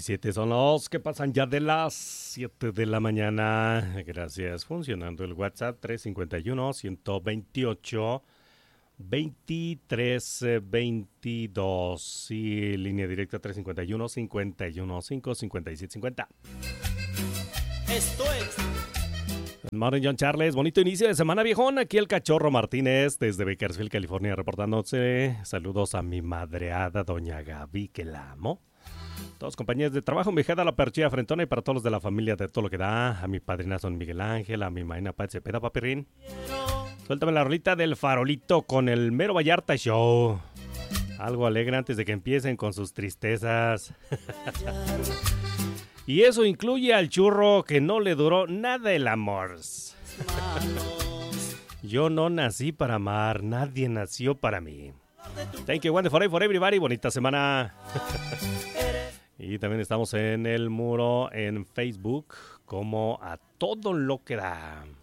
17 son los que pasan ya de las 7 de la mañana. Gracias. Funcionando el WhatsApp 351-128-2322 y línea directa 351-51-557-50. Esto es Good morning, John Charles. Bonito inicio de semana, viejón. Aquí el Cachorro Martínez desde Bakersfield, California, reportándose. Saludos a mi madreada, doña Gaby, que la amo. Todos compañeros de trabajo, mi jeda, la perchilla frentona y para todos los de la familia de todo lo que da. A mi padrina Don Miguel Ángel, a mi maina Pat Cepeda, papirín. Suéltame la rolita del farolito con el Mero Vallarta Show. Algo alegre antes de que empiecen con sus tristezas. Y eso incluye al churro que no le duró nada el amor. Yo no nací para amar, nadie nació para mí. Thank you, one for everybody. Bonita semana. Y también estamos en el muro en Facebook como A Todo Lo Que Da.